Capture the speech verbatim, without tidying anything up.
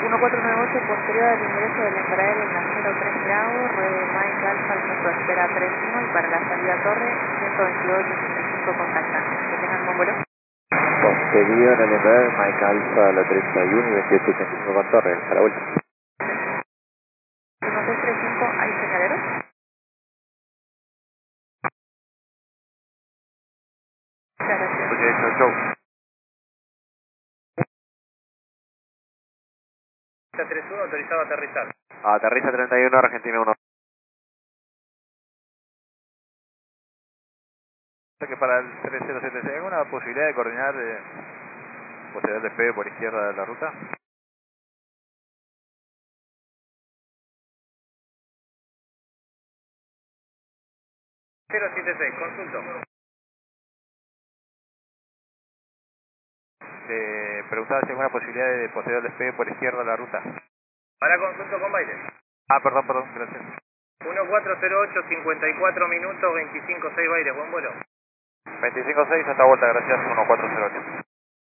uno cuatro nueve ocho, posterior al ingreso del Embraer en la cero tres grado, ruede Mike Alfa al mundo espera tres uno y para la salida a torre ciento veintidós ochenta y cinco contactando. Que tengan buen vuelo. Posterior al Embraer, Mike Alfa a la treinta y uno y veintiocho ochenta y cinco con torre, a la vuelta. uno seis tres cinco, ¿hay señaleros? Muchas gracias. Ok, chau, chau. tres uno, autorizado a aterrizar. Aterriza treinta y uno, Argentina uno. Que para el tres cero siete seis, ¿hay alguna posibilidad de coordinar eh, posterior despegue por izquierda de la ruta? cero siete seis, consulto. Eh, preguntaba si hay alguna posibilidad de posterior despegue por izquierda de la ruta. Para consulto con Baile. Ah, perdón, perdón, gracias. uno cuatro cero ocho, cincuenta y cuatro minutos, veinticinco seis Baile, buen vuelo. veinticinco seis, hasta vuelta, gracias, uno cuatro cero ocho.